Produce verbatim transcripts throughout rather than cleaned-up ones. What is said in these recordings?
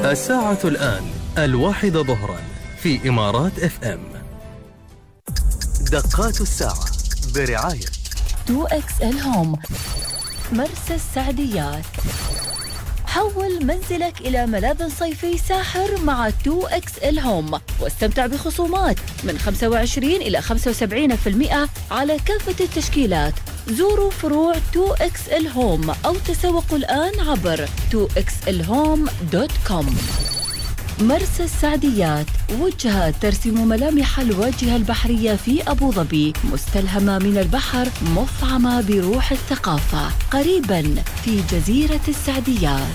الساعة الآن الواحدة ظهرا في إمارات اف ام. دقات الساعة برعاية تو إكس إل هوم، مرسى السعديات. حول منزلك إلى ملاذ صيفي ساحر مع تو إكس إل هوم، واستمتع بخصومات من خمسة وعشرين إلى خمسة وسبعين بالمئة على كافة التشكيلات. زوروا فروع تو إكس إل هوم أو تسوقوا الآن عبر تو إكس إل هوم دوت كوم. مرسى السعديات، وجهة ترسم ملامح الواجهة البحرية في أبو ظبي، مستلهمة من البحر، مفعمة بروح الثقافة، قريباً في جزيرة السعديات.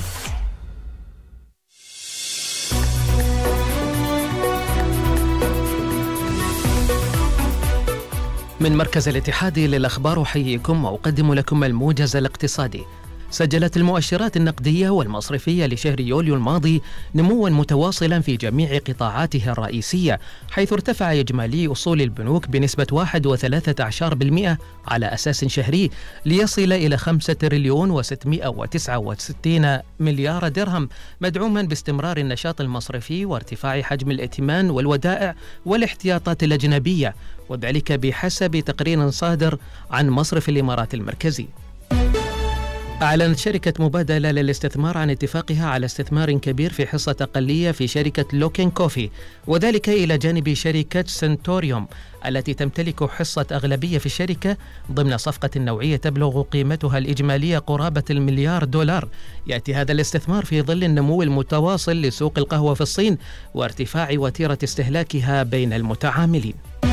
من مركز الاتحاد للأخبار أحييكم وأقدم لكم الموجز الاقتصادي. سجلت المؤشرات النقدية والمصرفية لشهر يوليو الماضي نمواً متواصلاً في جميع قطاعاتها الرئيسية، حيث ارتفع إجمالي أصول البنوك بنسبة واحد وثلاثة عشر بالمئة على أساس شهري ليصل إلى خمسة تريليون وستمائة وتسعة وستين مليار درهم، مدعوماً باستمرار النشاط المصرفي وارتفاع حجم الائتمان والودائع والاحتياطات الأجنبية، وذلك بحسب تقرير صادر عن مصرف الإمارات المركزي. أعلنت شركة مبادلة للاستثمار عن اتفاقها على استثمار كبير في حصة أقلية في شركة لوكين كوفي، وذلك إلى جانب شركة سنتوريوم التي تمتلك حصة أغلبية في الشركة ضمن صفقة نوعية تبلغ قيمتها الإجمالية قرابة المليار دولار. يأتي هذا الاستثمار في ظل النمو المتواصل لسوق القهوة في الصين وارتفاع وتيرة استهلاكها بين المتعاملين.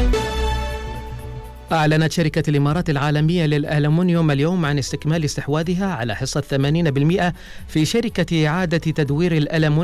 أعلنت شركة الإمارات العالمية للألمنيوم اليوم عن استكمال استحواذها على حصة ثمانين بالمئة في شركة إعادة تدوير الألمنيوم